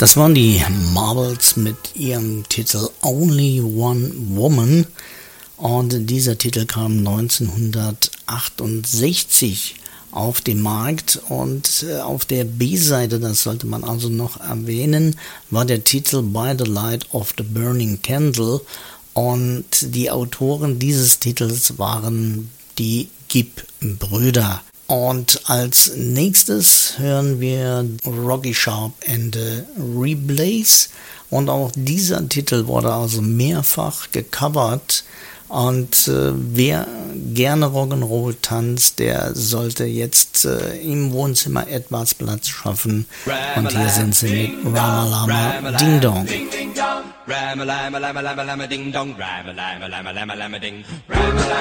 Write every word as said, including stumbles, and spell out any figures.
Das waren die Marbles mit ihrem Titel Only One Woman und dieser Titel kam neunzehnhundertachtundsechzig auf den Markt und auf der B-Seite, das sollte man also noch erwähnen, war der Titel By the Light of the Burning Candle und die Autoren dieses Titels waren die Gibb-Brüder. Und als nächstes hören wir Rocky Sharp and the Reblaze und auch dieser Titel wurde also mehrfach gecovert und äh, wer gerne Rock'n'Roll tanzt, der sollte jetzt äh, im Wohnzimmer etwas Platz schaffen und hier sind sie mit Ramalama Ding Dong. Ramalama lama lama lama ding dong, Ramalama lama lama lama ding, Ramalama